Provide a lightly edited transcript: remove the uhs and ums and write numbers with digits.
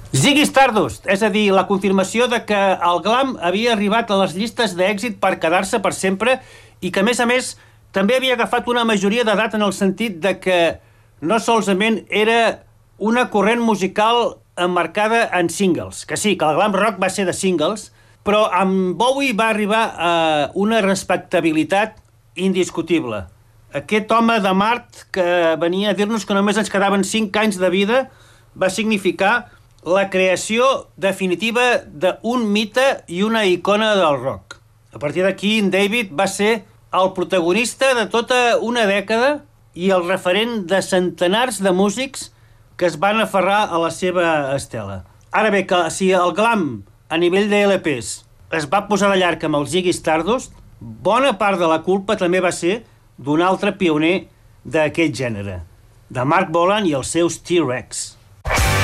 Ziggy Stardust, és a dir, la confirmació de que el glam havia arribat a les llistes d'èxit per quedar-se per sempre i que, a més, també havia agafat una majoria d'edat en el sentit de que no solament era una corrent musical emmarcada en singles, que sí, que el glam rock va ser de singles, però amb Bowie va arribar a una respectabilitat indiscutible. Aquest home de Mart que venia a dir-nos que només ens quedaven 5 anys de vida va significar la creació definitiva d'un mite i una icona del rock. A partir d'aquí, en David va ser el protagonista de tota una dècada i el referent de centenars de músics que es van aferrar a la seva estela. Ara bé, que si el glam a nivell de LPs es va posar de llarg amb el Ziggy Stardust, bona part de la culpa també va ser d'un altre pioner d'aquest gènere, de Mark Bolan i els seus T-Rex.